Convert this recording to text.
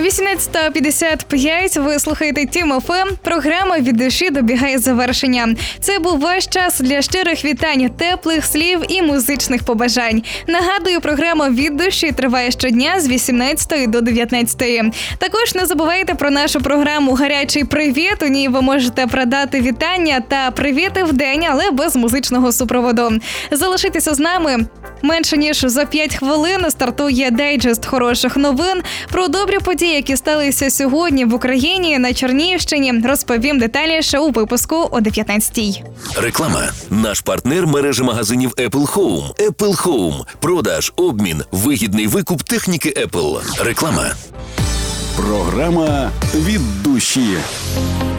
18:55, ви слухаєте Тім ФМ. Програма «Від душі» добігає завершення. Це був ваш час для щирих вітань, теплих слів і музичних побажань. Нагадую, програма «Від душі» триває щодня з 18 до 19. Також не забувайте про нашу програму «Гарячий привіт». У ній ви можете продати вітання та привіти в день, але без музичного супроводу. Залишайтеся з нами. Менше ніж за 5 хвилин стартує дайджест хороших новин про добрі події, які сталися сьогодні в Україні, на Чернігівщині. Розповім детальніше у випуску о 19-й. Реклама. Наш партнер – мережа магазинів Apple Home. Apple Home. Продаж, обмін, вигідний викуп техніки Apple. Реклама. Програма «Від душі».